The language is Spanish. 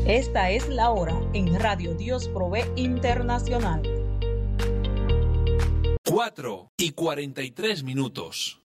Esta es la hora en Radio Dios Provee Internacional. 4:43.